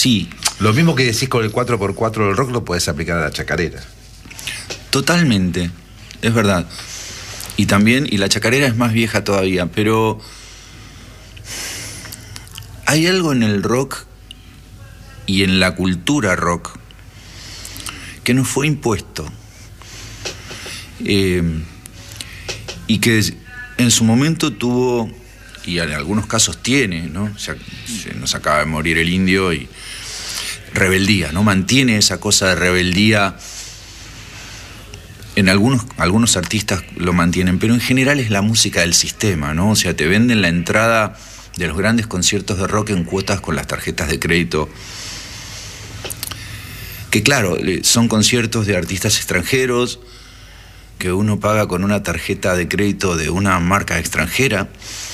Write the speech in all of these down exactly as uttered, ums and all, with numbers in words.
Sí. Lo mismo que decís con el cuatro por cuatro del rock lo podés aplicar a la chacarera. Totalmente, es verdad. Y también, y la chacarera es más vieja todavía, pero hay algo en el rock y en la cultura rock que nos fue impuesto. Eh, y que en su momento tuvo, y en algunos casos tiene, ¿no? O sea, se nos acaba de morir el indio, y rebeldía, ¿no? Mantiene esa cosa de rebeldía. En algunos, algunos artistas lo mantienen, pero en general es la música del sistema, ¿no? O sea, te venden la entrada de los grandes conciertos de rock en cuotas con las tarjetas de crédito. Que claro, son conciertos de artistas extranjeros que uno paga con una tarjeta de crédito de una marca extranjera.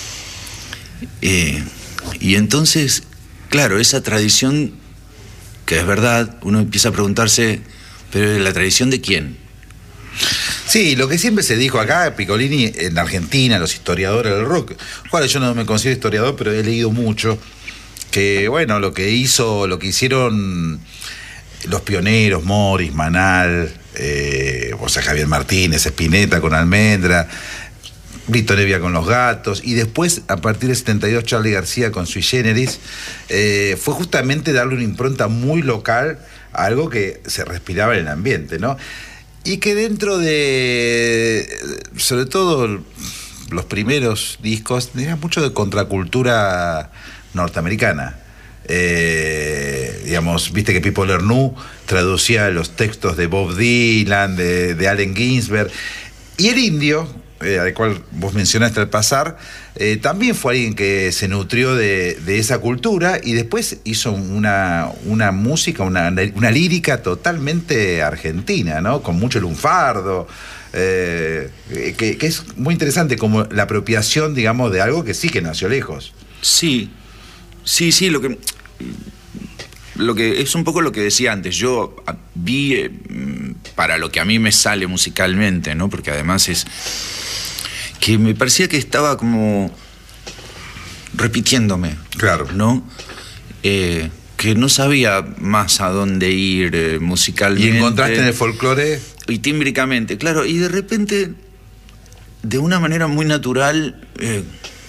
Eh, y entonces, claro, esa tradición, que es verdad, uno empieza a preguntarse, ¿pero la tradición de quién? Sí, lo que siempre se dijo acá, Piccolini, en Argentina, los historiadores del rock, cual yo no me considero historiador, pero he leído mucho, que bueno, lo que hizo, lo que hicieron los pioneros, Morris, Manal, eh, o sea, Javier Martínez, Spinetta con Almendra, Vito Nevia con Los Gatos, y después, a partir del setenta y dos, Charly García con Sui Generis, eh, fue justamente darle una impronta muy local a algo que se respiraba en el ambiente, ¿no? Y que dentro de, sobre todo los primeros discos, tenía mucho de contracultura norteamericana. Eh, digamos, viste que Pipo Lernoux traducía los textos de Bob Dylan, de, de Allen Ginsberg, y el indio, eh, al cual vos mencionaste al pasar, eh, también fue alguien que se nutrió de, de esa cultura y después hizo una, una música, una, una lírica totalmente argentina, ¿no? Con mucho lunfardo, eh, que, que es muy interesante como la apropiación, digamos, de algo que sí que nació lejos. Sí, sí, sí, lo que... Lo que es un poco lo que decía antes. Yo vi eh, para lo que a mí me sale musicalmente, ¿no? Porque además es que me parecía que estaba como repitiéndome. Claro. ¿No? Eh, que no sabía más a dónde ir eh, musicalmente. ¿Y encontraste en el folclore? Y tímbricamente, claro. Y de repente, de una manera muy natural, eh,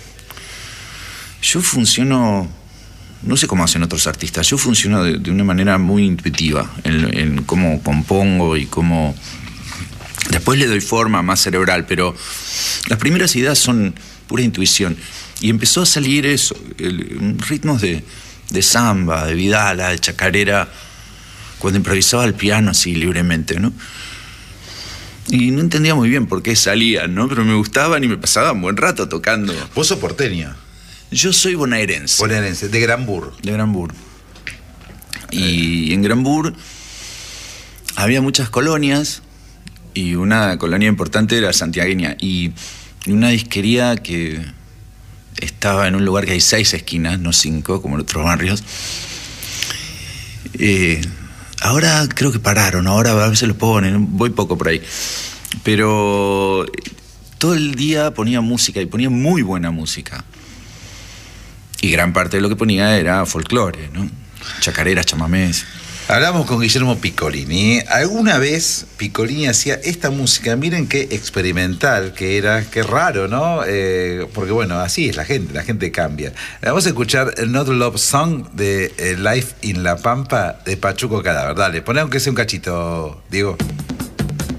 yo funciono... No sé cómo hacen otros artistas. Yo funciono de, de una manera muy intuitiva en, en cómo compongo y cómo... Después le doy forma más cerebral, pero las primeras ideas son pura intuición. Y empezó a salir eso, el, ritmos de, de samba, de vidala, de chacarera, cuando improvisaba el piano así libremente, ¿no? Y no entendía muy bien por qué salían, ¿no? Pero me gustaban y me pasaba un buen rato tocando. Vos sos porteño. Yo soy bonaerense. Bonaerense, de Granbur. De Granbur. Y eh. en Granbur había muchas colonias y una colonia importante era santiagueña. Y una disquería que estaba en un lugar que hay seis esquinas, no cinco, como en otros barrios. Eh, ahora creo que pararon, ahora a veces lo ponen, voy poco por ahí. Pero todo el día ponía música y ponía muy buena música. Y gran parte de lo que ponía era folclore, ¿no? Chacareras, chamamés. Hablamos con Guillermo Piccolini. Alguna vez Piccolini hacía esta música, miren qué experimental que era, qué raro, ¿no? Eh, porque bueno, así es la gente, la gente cambia. Vamos a escuchar Another Love Song de eh, Life in La Pampa de Pachuco Cadáver. Dale, poné aunque sea un cachito, Diego.